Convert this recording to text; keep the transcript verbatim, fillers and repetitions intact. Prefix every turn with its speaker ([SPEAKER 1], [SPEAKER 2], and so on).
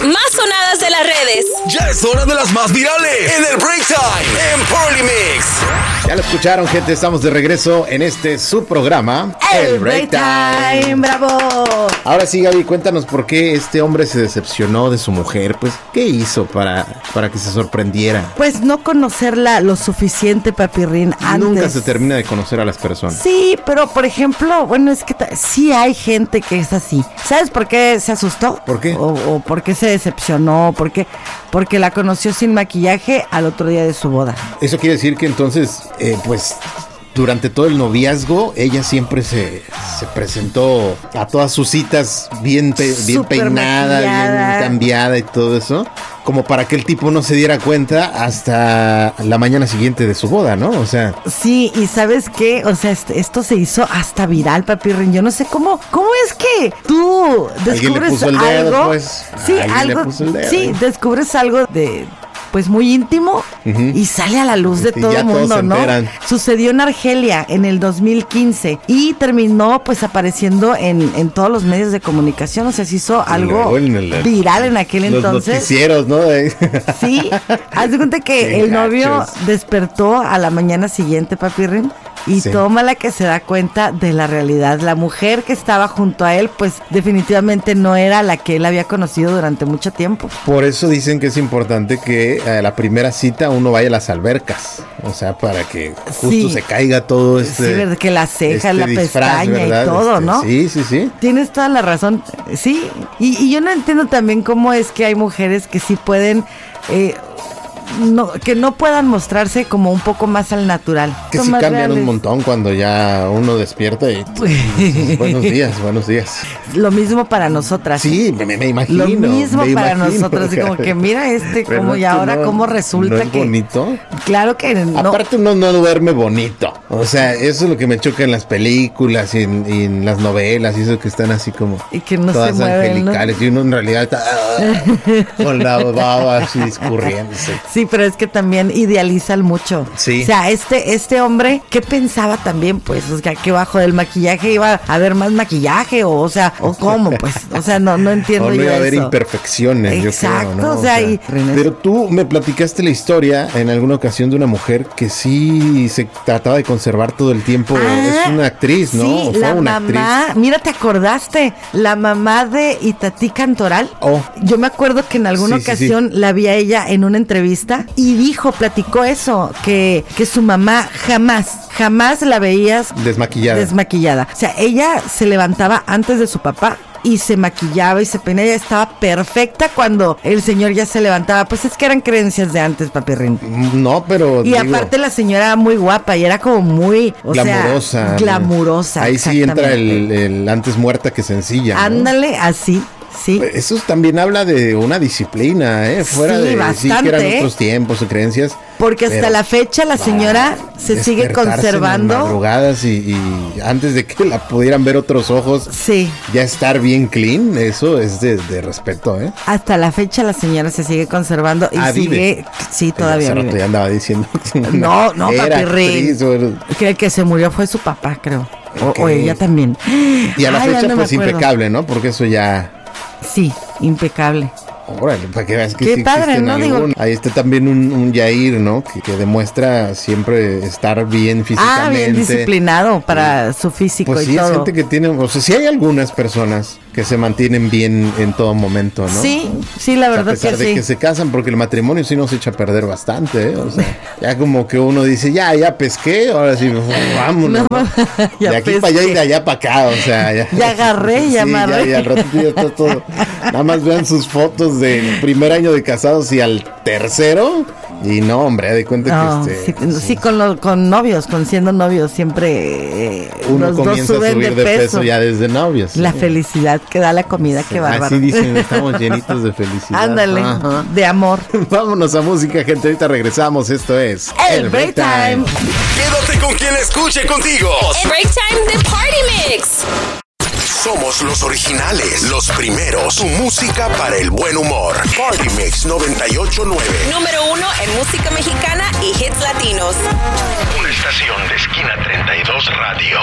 [SPEAKER 1] más sonadas de las redes.
[SPEAKER 2] Ya es hora de las más virales en el Break Time en Party Mix.
[SPEAKER 3] Ya lo escucharon, gente, estamos de regreso en este subprograma,
[SPEAKER 4] El Break Time. ¡Bravo!
[SPEAKER 3] Ahora sí, Gaby, cuéntanos por qué este hombre se decepcionó de su mujer. Pues, ¿qué hizo para, para que se sorprendiera?
[SPEAKER 4] Pues no conocerla lo suficiente, papirrín, antes.
[SPEAKER 3] Nunca se termina de conocer a las personas.
[SPEAKER 4] Sí, pero por ejemplo, bueno, es que ta- sí hay gente que es así. ¿Sabes por qué se asustó?
[SPEAKER 3] ¿Por qué?
[SPEAKER 4] O, o por qué se decepcionó, ¿por qué? Porque la conoció sin maquillaje al otro día de su boda.
[SPEAKER 3] Eso quiere decir que entonces, eh, pues, durante todo el noviazgo, ella siempre se, se presentó a todas sus citas bien, pe- bien
[SPEAKER 4] Súper
[SPEAKER 3] peinada,
[SPEAKER 4] maquillada.
[SPEAKER 3] bien cambiada y todo eso, como para que el tipo no se diera cuenta hasta la mañana siguiente de su boda, ¿no? O sea,
[SPEAKER 4] Sí, y ¿sabes qué? O sea, este- esto se hizo hasta viral, papirrín. Yo no sé cómo, ¿cómo es que tú
[SPEAKER 3] Alguien le
[SPEAKER 4] descubres
[SPEAKER 3] puso el dedo,
[SPEAKER 4] algo?
[SPEAKER 3] pues.
[SPEAKER 4] Sí,
[SPEAKER 3] Alguien le
[SPEAKER 4] algo.
[SPEAKER 3] puso el dedo.
[SPEAKER 4] Sí, descubres algo de pues muy íntimo
[SPEAKER 3] Ujú.
[SPEAKER 4] y sale a la luz de
[SPEAKER 3] Y
[SPEAKER 4] todo
[SPEAKER 3] ya
[SPEAKER 4] el
[SPEAKER 3] todos
[SPEAKER 4] mundo,
[SPEAKER 3] se
[SPEAKER 4] ¿no?
[SPEAKER 3] enteran.
[SPEAKER 4] Sucedió en Argelia en el dos mil quince y terminó pues apareciendo en, en todos los medios de comunicación. O sea, se hizo algo
[SPEAKER 3] luego en el-
[SPEAKER 4] viral en aquel
[SPEAKER 3] los
[SPEAKER 4] entonces.
[SPEAKER 3] noticieros, ¿no?
[SPEAKER 4] Sí, haz de cuenta que
[SPEAKER 3] Qué
[SPEAKER 4] el novio
[SPEAKER 3] gachos.
[SPEAKER 4] despertó a la mañana siguiente, papirrín, y
[SPEAKER 3] Sí.
[SPEAKER 4] tómala que se da cuenta de la realidad. La mujer que estaba junto a él, pues definitivamente no era la que él había conocido durante mucho tiempo.
[SPEAKER 3] Por eso dicen que es importante que a la primera cita uno vaya a las albercas. O sea, para que justo
[SPEAKER 4] Sí.
[SPEAKER 3] se caiga todo este...
[SPEAKER 4] Sí, verdad que la ceja,
[SPEAKER 3] este
[SPEAKER 4] la
[SPEAKER 3] disfraz,
[SPEAKER 4] pestaña
[SPEAKER 3] ¿verdad?
[SPEAKER 4] y todo,
[SPEAKER 3] Este,
[SPEAKER 4] ¿no?
[SPEAKER 3] Sí, sí, sí.
[SPEAKER 4] Tienes toda la razón, sí. Y, y yo no entiendo también cómo es que hay mujeres que sí pueden... eh, no, que no puedan mostrarse como un poco más al natural.
[SPEAKER 3] Que
[SPEAKER 4] Son
[SPEAKER 3] sí
[SPEAKER 4] más
[SPEAKER 3] cambian un
[SPEAKER 4] reales.
[SPEAKER 3] montón cuando ya uno despierta y... dices, buenos días, buenos días.
[SPEAKER 4] Lo mismo para nosotras.
[SPEAKER 3] Sí, me, me imagino.
[SPEAKER 4] Lo mismo
[SPEAKER 3] me
[SPEAKER 4] para
[SPEAKER 3] imagino,
[SPEAKER 4] nosotros, así como
[SPEAKER 3] cara.
[SPEAKER 4] que mira este,
[SPEAKER 3] ¿Verdad
[SPEAKER 4] como y
[SPEAKER 3] que
[SPEAKER 4] ahora
[SPEAKER 3] no-
[SPEAKER 4] cómo resulta
[SPEAKER 3] ¿no es
[SPEAKER 4] que...
[SPEAKER 3] bonito?
[SPEAKER 4] Claro que no.
[SPEAKER 3] Aparte uno no duerme bonito. O sea, eso es lo que me choca en las películas y en, y en las novelas y eso que están así como
[SPEAKER 4] Y que no se
[SPEAKER 3] todas
[SPEAKER 4] mueven, ¿no?
[SPEAKER 3] angelicales. Y uno en realidad está ah, con la baba así discurriéndose.
[SPEAKER 4] Sí, pero es que también idealizan mucho.
[SPEAKER 3] Sí.
[SPEAKER 4] O sea, este, este hombre, ¿qué pensaba también? Pues, o sea, que bajo del maquillaje iba a haber más maquillaje, o, o sea, o cómo, pues, o sea, no, no entiendo
[SPEAKER 3] O no
[SPEAKER 4] yo
[SPEAKER 3] iba a haber
[SPEAKER 4] eso.
[SPEAKER 3] imperfecciones, yo
[SPEAKER 4] Exacto,
[SPEAKER 3] creo, ¿no?
[SPEAKER 4] o sea, y-
[SPEAKER 3] pero tú me platicaste la historia en alguna ocasión de una mujer que sí se trataba de conservar todo el tiempo.
[SPEAKER 4] Ah,
[SPEAKER 3] es una actriz, ¿no?
[SPEAKER 4] Sí,
[SPEAKER 3] O fue
[SPEAKER 4] la
[SPEAKER 3] una
[SPEAKER 4] mamá,
[SPEAKER 3] actriz.
[SPEAKER 4] mira, te acordaste, la mamá de Itatí Cantoral.
[SPEAKER 3] Oh.
[SPEAKER 4] Yo me acuerdo que en alguna
[SPEAKER 3] Sí, sí,
[SPEAKER 4] ocasión la vi a ella en una entrevista y dijo, platicó eso, que, que su mamá jamás, jamás la veías
[SPEAKER 3] Desmaquillada.
[SPEAKER 4] desmaquillada. O sea, ella se levantaba antes de su papá y se maquillaba y se peinaba. Ella estaba perfecta cuando el señor ya se levantaba. Pues es que eran creencias de antes, papirrín.
[SPEAKER 3] No, pero
[SPEAKER 4] Y
[SPEAKER 3] digo,
[SPEAKER 4] aparte la señora era muy guapa y era como muy, o
[SPEAKER 3] glamurosa.
[SPEAKER 4] sea,
[SPEAKER 3] ¿no?
[SPEAKER 4] glamurosa.
[SPEAKER 3] Ahí sí entra
[SPEAKER 4] exactamente.
[SPEAKER 3] el, el antes muerta que sencilla, ¿no?
[SPEAKER 4] Ándale, así, sí.
[SPEAKER 3] Eso también habla de una disciplina, ¿eh? Fuera
[SPEAKER 4] Sí,
[SPEAKER 3] de sí
[SPEAKER 4] bastante,
[SPEAKER 3] que eran
[SPEAKER 4] ¿eh?
[SPEAKER 3] otros tiempos o creencias.
[SPEAKER 4] Porque hasta
[SPEAKER 3] pero-
[SPEAKER 4] la fecha la señora se sigue
[SPEAKER 3] Despertarse en las
[SPEAKER 4] conservando.
[SPEAKER 3] madrugadas y, y antes de que la pudieran ver otros ojos,
[SPEAKER 4] Sí,
[SPEAKER 3] ya estar bien clean, eso es de, de respeto, ¿eh?
[SPEAKER 4] hasta la fecha la señora se sigue conservando y
[SPEAKER 3] Ah,
[SPEAKER 4] sigue,
[SPEAKER 3] vive.
[SPEAKER 4] sí, todavía
[SPEAKER 3] Hace rato
[SPEAKER 4] vive.
[SPEAKER 3] ya andaba diciendo.
[SPEAKER 4] No, no,
[SPEAKER 3] Era
[SPEAKER 4] papirrín.
[SPEAKER 3] actriz, o-
[SPEAKER 4] Que el que se murió fue su papá, creo. O,
[SPEAKER 3] Ok.
[SPEAKER 4] o ella también.
[SPEAKER 3] Y a la
[SPEAKER 4] Ay, ya
[SPEAKER 3] fecha,
[SPEAKER 4] no me
[SPEAKER 3] pues
[SPEAKER 4] acuerdo.
[SPEAKER 3] impecable, ¿no? Porque eso ya.
[SPEAKER 4] Sí, impecable.
[SPEAKER 3] Órale, para que veas que
[SPEAKER 4] Qué
[SPEAKER 3] sí
[SPEAKER 4] padre,
[SPEAKER 3] existen
[SPEAKER 4] ¿no? Digo-
[SPEAKER 3] algunos. Ahí está también un, un Yair, ¿no? Que, que demuestra siempre estar bien físicamente.
[SPEAKER 4] Ah, bien disciplinado para su físico
[SPEAKER 3] Pues
[SPEAKER 4] y
[SPEAKER 3] sí, es
[SPEAKER 4] todo.
[SPEAKER 3] gente que tiene, o sea, sí hay algunas personas que se mantienen bien en todo momento, ¿no?
[SPEAKER 4] Sí, sí, la
[SPEAKER 3] O sea,
[SPEAKER 4] verdad
[SPEAKER 3] a pesar
[SPEAKER 4] que
[SPEAKER 3] de
[SPEAKER 4] sí.
[SPEAKER 3] que se casan, porque el matrimonio sí nos echa a perder bastante, ¿eh? O sea, ya como que uno dice, ya, ya pesqué, ahora sí, vámonos.
[SPEAKER 4] No,
[SPEAKER 3] ¿no?
[SPEAKER 4] ya
[SPEAKER 3] de aquí para allá y
[SPEAKER 4] pesqué.
[SPEAKER 3] de allá para acá, o sea, ya.
[SPEAKER 4] Ya agarré, ya
[SPEAKER 3] Sí,
[SPEAKER 4] amarré.
[SPEAKER 3] Ya, ya, al ratito ya está todo. Nada más vean sus fotos del primer año de casados y al tercero. Y no, hombre, de cuenta
[SPEAKER 4] No,
[SPEAKER 3] que este.
[SPEAKER 4] sí, sí, con, los, con novios, con siendo novios, siempre eh,
[SPEAKER 3] Uno
[SPEAKER 4] los dos
[SPEAKER 3] comienza a
[SPEAKER 4] suben
[SPEAKER 3] subir
[SPEAKER 4] de peso.
[SPEAKER 3] ya desde novios.
[SPEAKER 4] La
[SPEAKER 3] sí.
[SPEAKER 4] felicidad que da la comida, qué bárbaro.
[SPEAKER 3] Así dicen, estamos llenitos de felicidad.
[SPEAKER 4] Ándale,
[SPEAKER 3] Ajá.
[SPEAKER 4] de amor.
[SPEAKER 3] Vámonos a música, gente. Ahorita regresamos. Esto es
[SPEAKER 4] El Break Time.
[SPEAKER 2] Quédate con quien escuche contigo.
[SPEAKER 1] El Break Time de Party Mix.
[SPEAKER 2] Somos los originales, los primeros. Tu música para el buen humor. Party Mix noventa y ocho punto nueve.
[SPEAKER 1] Número uno en música mexicana y hits latinos.
[SPEAKER 5] Una estación de Esquina treinta y dos Radio.